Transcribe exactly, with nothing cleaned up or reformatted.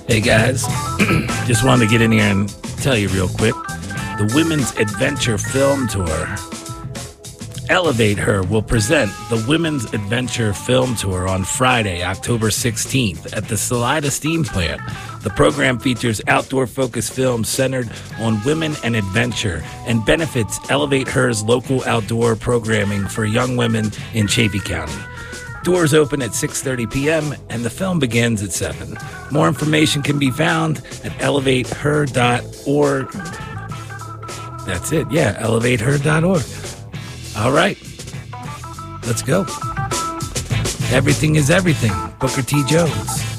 Hey guys, just wanted to get in here and tell you real quick. The Women's Adventure Film Tour, Elevate Her, will present the Women's Adventure Film Tour on Friday, October sixteenth at the Salida Steam Plant. The program features outdoor-focused films centered on women and adventure and benefits Elevate Her's local outdoor programming for young women in Chaffee County. Doors open at six thirty p.m. and the film begins at seven. More information can be found at elevate her dot org. That's it, yeah, elevate her dot org. All right, let's go. Everything is everything. Booker T. Jones.